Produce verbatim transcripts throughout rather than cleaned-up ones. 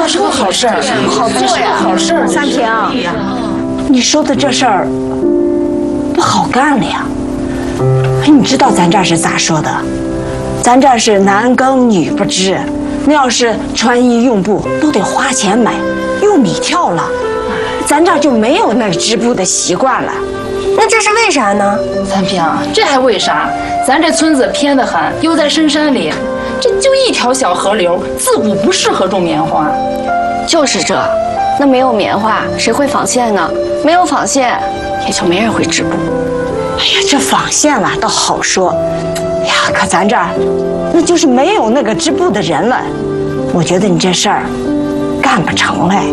倒是个好事儿，好做呀，好事儿。 三平，你说的这事儿不好干了呀。哎，你知道咱这儿是咋说的？咱这儿是男耕女不织，那要是穿衣用布都得花钱买，用米条了。咱这儿就没有那个织布的习惯了。 那这是为啥呢？ 三平，这还为啥？咱这村子偏得很，又在深山里，这就一条小河流，自古不适合种棉花。 就是这，那没有棉花，谁会纺线呢？没有纺线，也就没人会织布。 哎呀，这纺线了倒好说，呀，可咱这儿那就是没有那个织布的人了。我觉得你这事儿干不成嘞。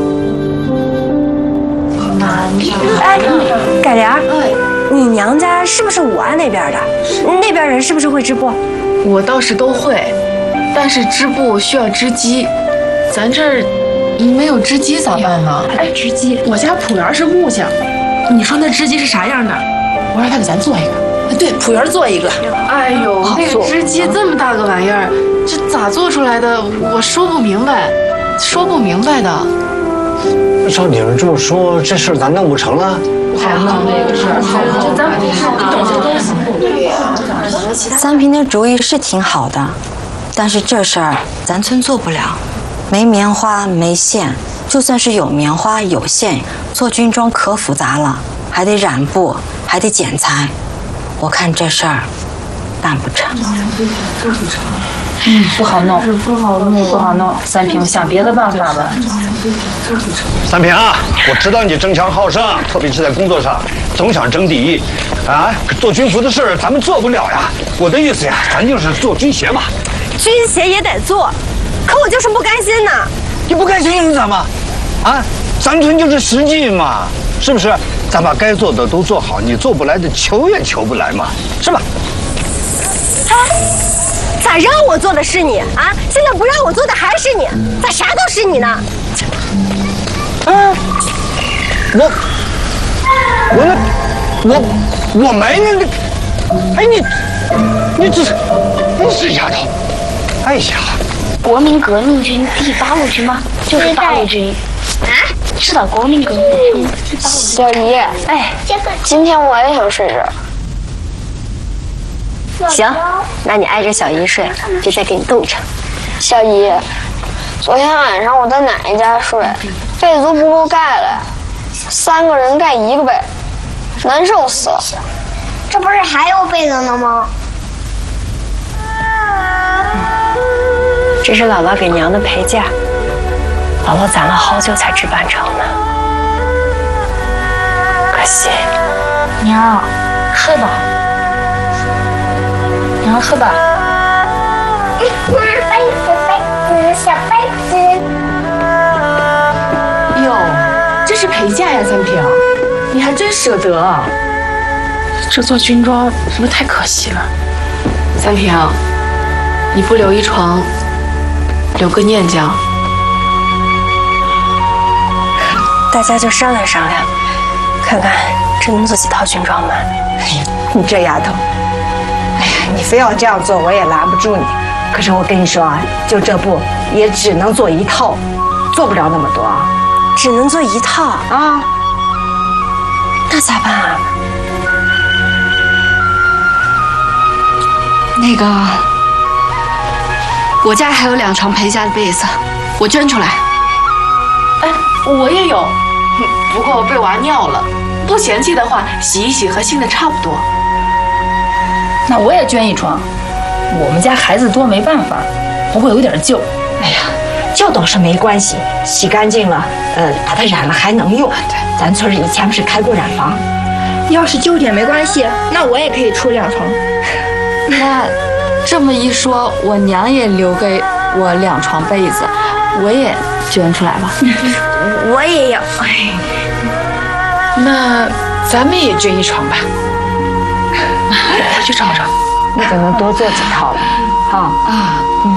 哎，改良，你娘家是不是武安那边的？那边人是不是会织布？ 我倒是都会，但是织布需要织机，咱这儿没有织机咋办呢？ 哎，织机， 我家朴园是木匠，你说那织机是啥样的？我让他给咱做一个。对，朴园做一个。哎呦，那个织机这么大个玩意儿，这咋做出来的？我说不明白，说不明白的。 照你们这么说，这事儿咱弄不成了。 好弄这个事儿，好弄，咱不懂这东西。 三平的主意是挺好的，但是这事儿咱村做不了，没棉花没线，就算是有棉花有线，做军装可复杂了，还得染布，还得剪裁，我看这事儿办不成。 嗯，不好弄，不好弄，不好弄。三平，想别的办法吧。 三平啊，我知道你争强好胜，特别是在工作上，总想争第一，啊，做军服的事儿咱们做不了呀。我的意思呀，咱就是做军鞋嘛。 军鞋也得做，可我就是不甘心呐。 你不甘心能怎么？啊，咱村就是实际嘛，是不是？咱把该做的都做好，你做不来的求也求不来嘛，是吧？ 哎，咋让我做的是你啊？现在不让我做的还是你？咋啥都是你呢？ 嗯，我我那我我没那个，哎你你这你这丫头，哎呀！ 国民革命军第八路军吗？就是八路军。啊？是的，国民革命军第八路军。 小姨， 哎， 今天我也想睡这儿。 行，那你挨着小姨睡，别再给你冻着。 小姨，昨天晚上我在奶奶家睡，被子都不够盖了，三个人盖一个被，难受死了。 这不是还有被子呢吗？ 这是姥姥给娘的陪嫁，姥姥攒了好久才置办成的，可惜。 娘，睡吧。娘，睡吧。 被子，被子，小被子。 哟，这是陪嫁呀，三平，你还真舍得啊。这做军装是不是太可惜了？三平，你不留一床，留个念将。 大家就商量商量，看看这能做几套军装吧。 哎呀，你这丫头，哎呀，你非要这样做，我也拦不住你。可是我跟你说啊，就这布也只能做一套，做不了那么多啊。 只能做一套啊？ 那咋办啊？ 那个，我家还有两床陪嫁的被子，我捐出来。 哎，我也有，不过被娃尿了。不嫌弃的话，洗一洗和新的差不多。那我也捐一床，我们家孩子多没办法，不过有点旧。 哎呀，旧倒是没关系，洗干净了，呃，把它染了还能用。对，咱村以前不是开过染房。 要是旧点没关系，那我也可以出两床。 那这么一说，我娘也留给我两床被子，我也捐出来吧。 我也有。 那咱们也捐一床吧。回去找找， 那就能多做几套了。好啊。